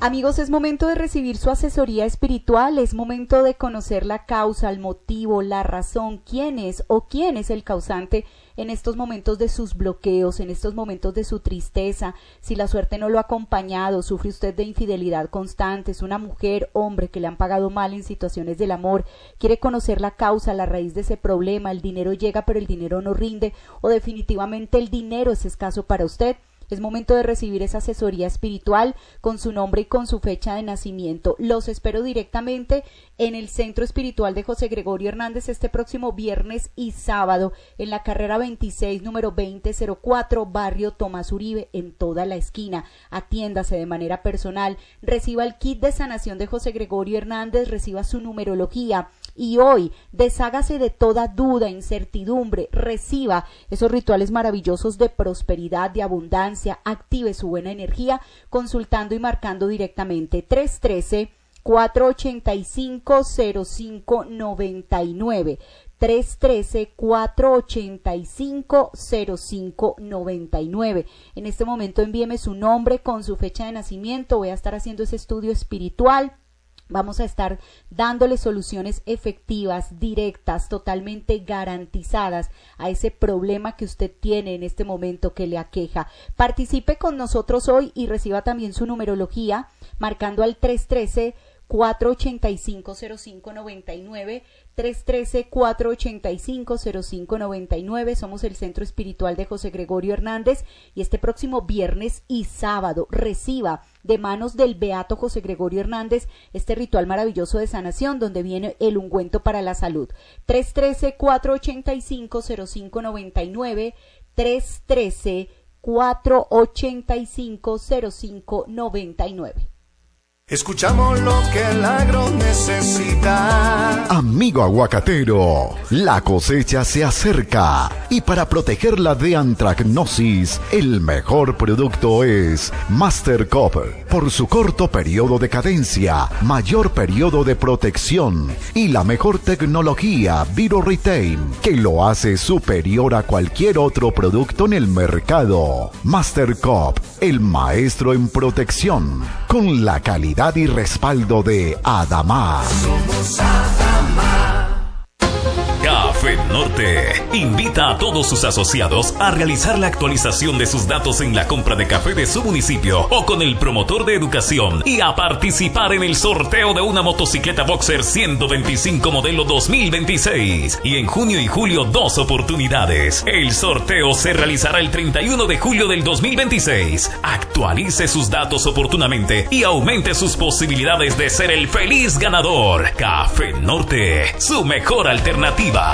Amigos, es momento de recibir su asesoría espiritual, es momento de conocer la causa, el motivo, la razón, quién es el causante en estos momentos de sus bloqueos, en estos momentos de su tristeza, si la suerte no lo ha acompañado, sufre usted de infidelidad constante, es una mujer, hombre que le han pagado mal en situaciones del amor, quiere conocer la causa, la raíz de ese problema, el dinero llega pero el dinero no rinde o definitivamente el dinero es escaso para usted. Es momento de recibir esa asesoría espiritual con su nombre y con su fecha de nacimiento. Los espero directamente en el Centro Espiritual de José Gregorio Hernández este próximo viernes y sábado en la carrera 26, número 2004, barrio Tomás Uribe, en toda la esquina. Atiéndase de manera personal, reciba el kit de sanación de José Gregorio Hernández, reciba su numerología. Y hoy, deshágase de toda duda, incertidumbre, reciba esos rituales maravillosos de prosperidad, de abundancia, active su buena energía, consultando y marcando directamente 313-485-0599, 313-485-0599. En este momento envíeme su nombre con su fecha de nacimiento, voy a estar haciendo ese estudio espiritual. Vamos a estar dándole soluciones efectivas, directas, totalmente garantizadas a ese problema que usted tiene en este momento que le aqueja. Participe con nosotros hoy y reciba también su numerología marcando al 313-485-0599, 313-485-0599. Somos el Centro Espiritual de José Gregorio Hernández y este próximo viernes y sábado reciba de manos del Beato José Gregorio Hernández este ritual maravilloso de sanación donde viene el ungüento para la salud. 313-485-0599, 313-485-0599. Escuchamos lo que el agro necesita. Amigo aguacatero, la cosecha se acerca y para protegerla de antracnosis, el mejor producto es Master Copper. Por su corto periodo de cadencia, mayor periodo de protección y la mejor tecnología ViroRetain, que lo hace superior a cualquier otro producto en el mercado. Master Cop, el maestro en protección, con la calidad y respaldo de Adama. Somos Adama. Café Norte invita a todos sus asociados a realizar la actualización de sus datos en la compra de café de su municipio o con el promotor de educación y a participar en el sorteo de una motocicleta Boxer 125 modelo 2026. Y en junio y julio 2 oportunidades. El sorteo se realizará el 31 de julio del 2026. Actualice sus datos oportunamente y aumente sus posibilidades de ser el feliz ganador. Café Norte, su mejor alternativa.